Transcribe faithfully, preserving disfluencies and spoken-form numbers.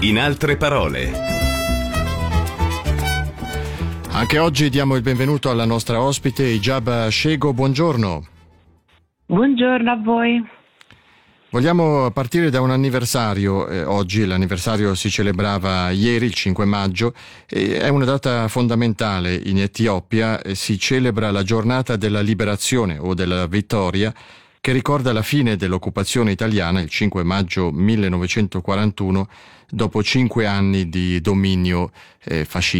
In altre parole. Anche oggi diamo il benvenuto alla nostra ospite Ijaba Shego, buongiorno. Buongiorno a voi. Vogliamo partire da un anniversario, eh, oggi l'anniversario si celebrava ieri, il cinque maggio, e è una data fondamentale in Etiopia, e si celebra la giornata della liberazione o della vittoria, che ricorda la fine dell'occupazione italiana il cinque maggio millenovecentoquarantuno, dopo cinque anni di dominio eh, fascista.